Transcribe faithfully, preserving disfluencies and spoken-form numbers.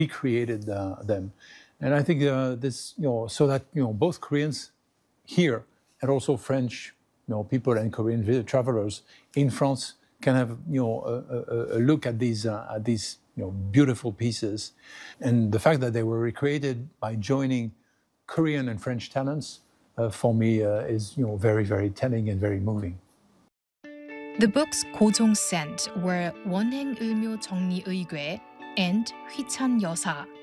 recreated uh, them. And I think uh, this, you know, so that, you know, both Koreans here and also French, you know, people and Korean travelers in France can have, you know, a, a, a look at these, uh, at these, you know, beautiful pieces. And the fact that they were recreated by joining Korean and French talents, uh, for me, uh, is, you know, very, very telling and very moving. The books Ko Jong sent were 원행을묘 정리의궤 and 휘찬여사.